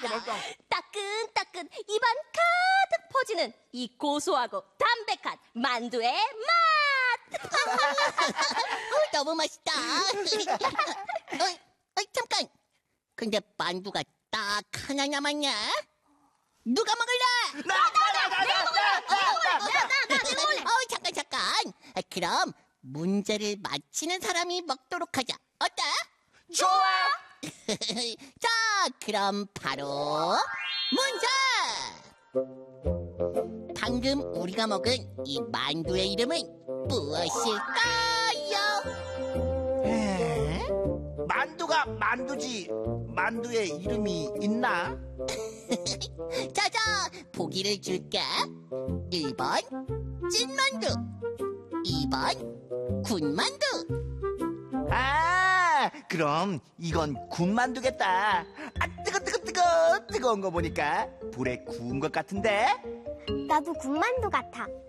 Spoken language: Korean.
따끈따끈 입안 가득 퍼지는 이 고소하고 담백한 만두의 맛. 너무 맛있다. 잠깐. 근데 만두가 딱 하나 남았냐? 누가 먹을래? 나 먹을래. 잠깐. 그럼 문제를 맞히는 사람이 먹도록 하자. 어때? 좋아. 자, 그럼 바로 문제! 방금 우리가 먹은 이 만두의 이름은 무엇일까요? 에? 만두가 만두지. 만두의 이름이 있나? 자자, 보기를 줄게. 1번 찐만두, 2번 군만두. 그럼 이건 군만두겠다. 뜨거운 거 보니까 불에 구운 것 같은데? 나도 군만두 같아.